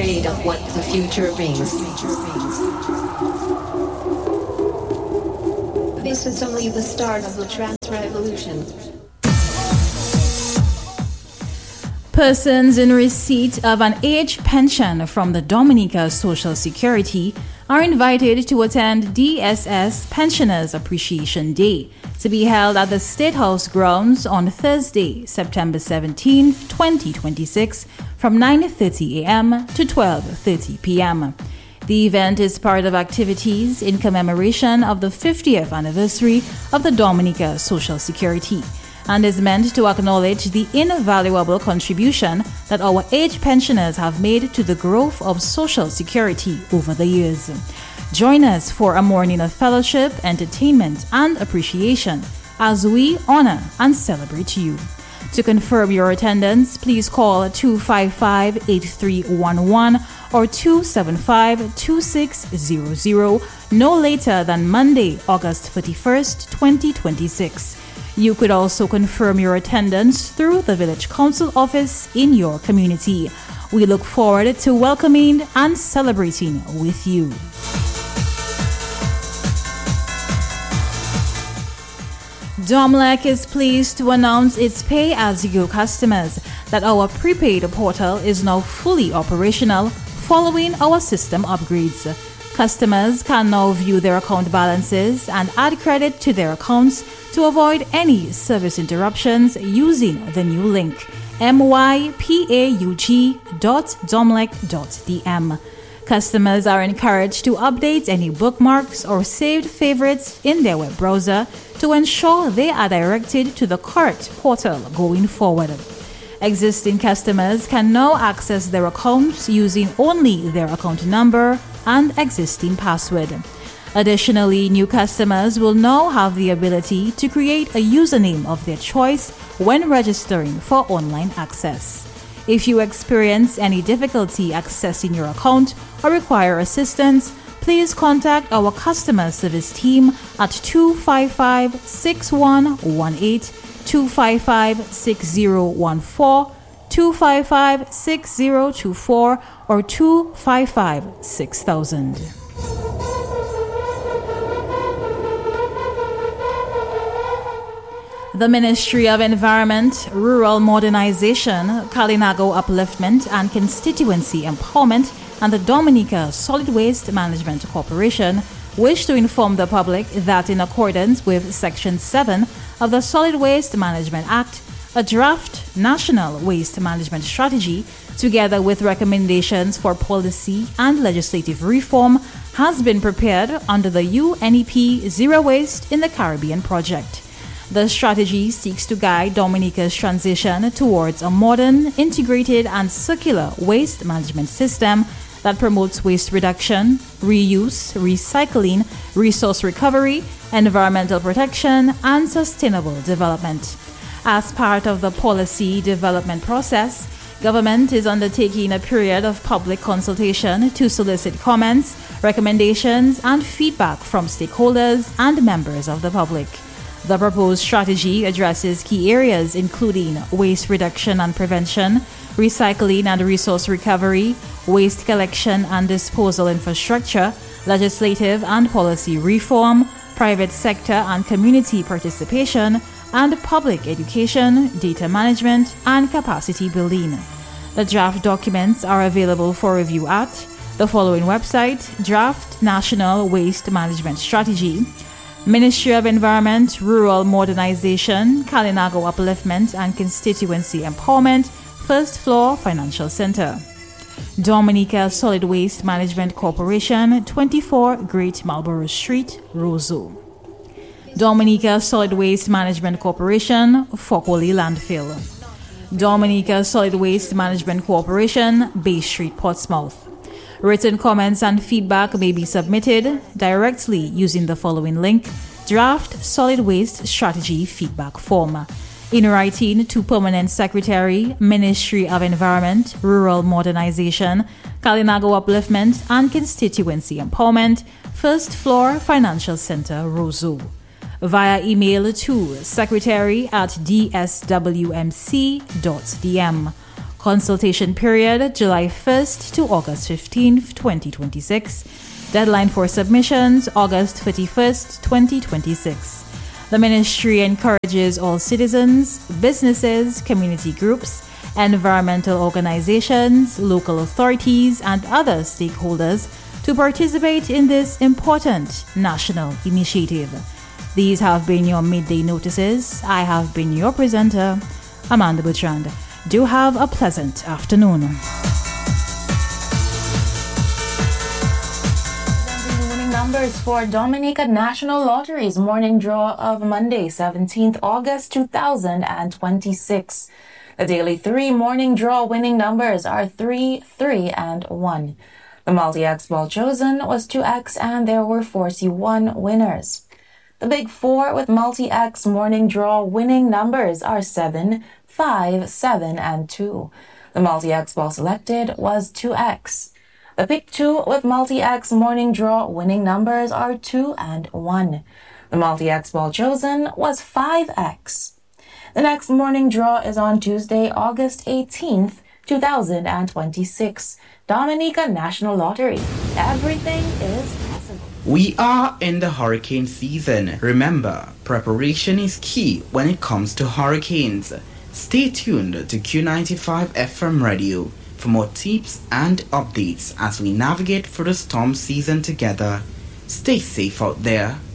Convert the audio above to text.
afraid of what the future brings. This is only the start of the trans revolution. Persons in receipt of an age pension from the Dominica Social Security are invited to attend DSS Pensioners Appreciation Day, to be held at the State House grounds on Thursday, September 17, 2026, from 9:30 a.m. to 12:30 p.m. The event is part of activities in commemoration of the 50th anniversary of the Dominica Social Security, and is meant to acknowledge the invaluable contribution that our age pensioners have made to the growth of Social Security over the years. Join us for a morning of fellowship, entertainment, and appreciation as we honor and celebrate you. To confirm your attendance, please call 255-8311 or 275-2600 no later than Monday, August 31st, 2026. You could also confirm your attendance through the Village Council office in your community. We look forward to welcoming and celebrating with you. Domlec is pleased to announce its pay-as-you-go customers that our prepaid portal is now fully operational following our system upgrades. Customers can now view their account balances and add credit to their accounts to avoid any service interruptions using the new link mypaug.domlec.dm. Customers are encouraged to update any bookmarks or saved favorites in their web browser to ensure they are directed to the correct portal going forward. Existing customers can now access their accounts using only their account number and existing password. Additionally, new customers will now have the ability to create a username of their choice when registering for online access. If you experience any difficulty accessing your account or require assistance, please contact our customer service team at 255-6118, 255-6014, 255-6024, or 255-6000. The Ministry of Environment, Rural Modernization, Kalinago Upliftment and Constituency Empowerment and the Dominica Solid Waste Management Corporation wish to inform the public that in accordance with Section 7 of the Solid Waste Management Act, a draft National Waste Management Strategy, together with recommendations for policy and legislative reform, has been prepared under the UNEP Zero Waste in the Caribbean project. The strategy seeks to guide Dominica's transition towards a modern, integrated, and circular waste management system that promotes waste reduction, reuse, recycling, resource recovery, environmental protection, and sustainable development. As part of the policy development process, government is undertaking a period of public consultation to solicit comments, recommendations, and feedback from stakeholders and members of the public. The proposed strategy addresses key areas including waste reduction and prevention, recycling and resource recovery, waste collection and disposal infrastructure, legislative and policy reform, private sector and community participation, and public education, data management, and capacity building. The draft documents are available for review at the following website: Draft National Waste Management Strategy, Ministry of Environment, Rural Modernization, Kalinago Upliftment and Constituency Empowerment, First Floor Financial Center. Dominica Solid Waste Management Corporation, 24 Great Marlborough Street, Roseau. Dominica Solid Waste Management Corporation, Focoli Landfill. Dominica Solid Waste Management Corporation, Bay Street, Portsmouth. Written comments and feedback may be submitted directly using the following link: Draft Solid Waste Strategy Feedback Form. In writing to Permanent Secretary, Ministry of Environment, Rural Modernization, Kalinago Upliftment and Constituency Empowerment, First Floor Financial Center, Roseau. Via email to secretary@dswmc.dm. Consultation period July 1st to August 15th, 2026. Deadline for submissions August 31st, 2026. The ministry encourages all citizens, businesses, community groups, environmental organizations, local authorities, and other stakeholders to participate in this important national initiative. These have been your midday notices. I have been your presenter, Amanda Bertrand. Do have a pleasant afternoon. Winning numbers for Dominica National Lottery's morning draw of Monday, 17th August 2026. The daily 3 morning draw winning numbers are 3, 3, and 1. The multi-X ball chosen was 2X and there were 41 winners. The big 4 with multi-X morning draw winning numbers are 7, 5, 7, and 2. The multi-X ball selected was 2X. The pick 2 with multi-X morning draw winning numbers are 2 and 1. The multi-X ball chosen was 5X. The next morning draw is on Tuesday, August 18th, 2026. Dominica National Lottery. Everything is possible. We are in the hurricane season. Remember, preparation is key when it comes to hurricanes. Stay tuned to Q95 FM radio for more tips and updates as we navigate through the storm season together. Stay safe out there.